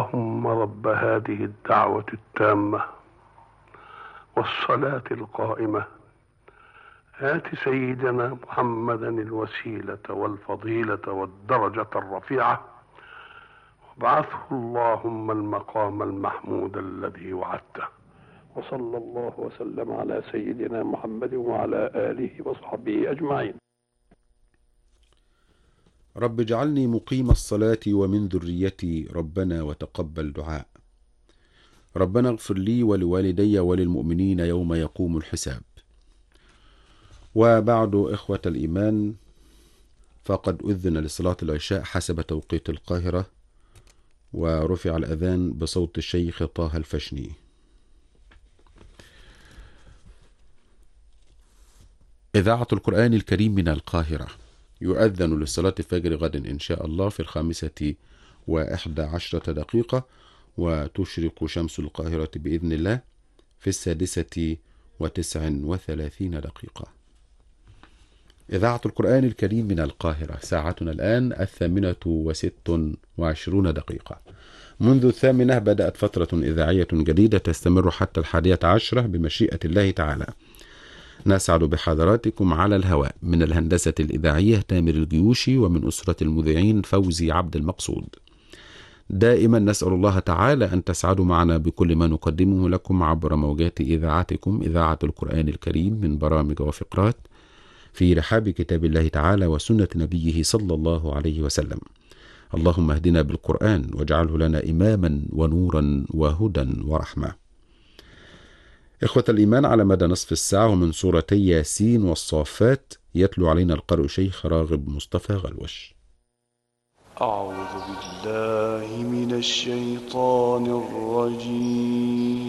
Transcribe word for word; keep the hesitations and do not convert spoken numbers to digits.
اللهم رب هذه الدعوة التامة والصلاة القائمة آت سيدنا محمدا الوسيلة والفضيلة والدرجة الرفيعة وابعثه اللهم المقام المحمود الذي وعدته. وصلى الله وسلم على سيدنا محمد وعلى آله وصحبه أجمعين. رب اجعلني مقيم الصلاة ومن ذريتي ربنا وتقبل دعاء. ربنا اغفر لي ولوالدي وللمؤمنين يوم يقوم الحساب. وبعد إخوة الإيمان، فقد أذن لصلاة العشاء حسب توقيت القاهرة، ورفع الأذان بصوت الشيخ طه الفشني. إذاعة القرآن الكريم من القاهرة، يؤذن لصلاة فجر غد إن شاء الله في الخامسة وإحدى عشرة دقيقة، وتشرق شمس القاهرة بإذن الله في السادسة وتسع وثلاثين دقيقة. إذاعة القرآن الكريم من القاهرة، ساعتنا الآن الثامنة وست وعشرون دقيقة. منذ الثامنة بدأت فترة إذاعية جديدة تستمر حتى الحادية عشرة بمشيئة الله تعالى. نسعد بحضراتكم على الهواء من الهندسة الإذاعية تامر الجيوشي، ومن أسرة المذيعين فوزي عبد المقصود. دائما نسأل الله تعالى أن تسعدوا معنا بكل ما نقدمه لكم عبر موجات إذاعتكم إذاعة القرآن الكريم من برامج وفقرات في رحاب كتاب الله تعالى وسنة نبيه صلى الله عليه وسلم. اللهم اهدنا بالقرآن واجعله لنا إماما ونورا وهدى ورحمة. إخوة الإيمان، على مدى نصف الساعة ومن سورتي ياسين والصافات يتلو علينا القارئ شيخ راغب مصطفى غلوش. أعوذ بالله من الشيطان الرجيم.